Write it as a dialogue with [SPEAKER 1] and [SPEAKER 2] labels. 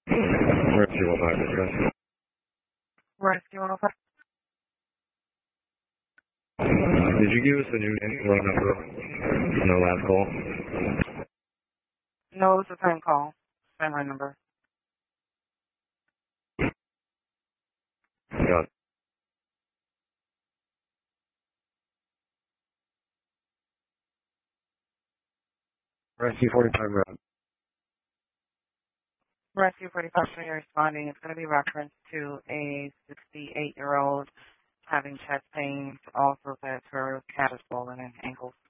[SPEAKER 1] Rescue 105, discuss.
[SPEAKER 2] Rescue 105.
[SPEAKER 1] Did you give us a new phone number from the last call?
[SPEAKER 2] No, it's the same call. Same line number.
[SPEAKER 1] Got it. Rescue 45, Rob.
[SPEAKER 2] Rescue 45, so you're responding. It's going to be reference to a 68-year-old having chest pains, also that her cat is swollen in ankles.